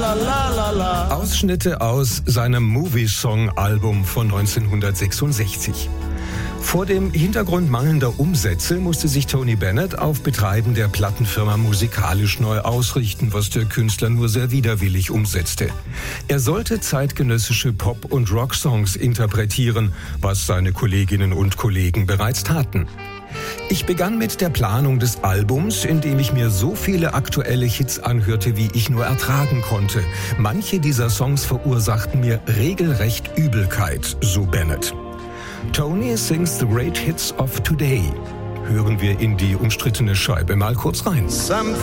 Ausschnitte aus seinem Movie-Song-Album von 1966. Vor dem Hintergrund mangelnder Umsätze musste sich Tony Bennett auf Betreiben der Plattenfirma musikalisch neu ausrichten, was der Künstler nur sehr widerwillig umsetzte. Er sollte zeitgenössische Pop- und Rocksongs interpretieren, was seine Kolleginnen und Kollegen bereits taten. Ich begann mit der Planung des Albums, indem ich mir so viele aktuelle Hits anhörte, wie ich nur ertragen konnte. Manche dieser Songs verursachten mir regelrecht Übelkeit, so Bennett. Tony sings the great hits of today. Hören wir in die umstrittene Scheibe mal kurz rein.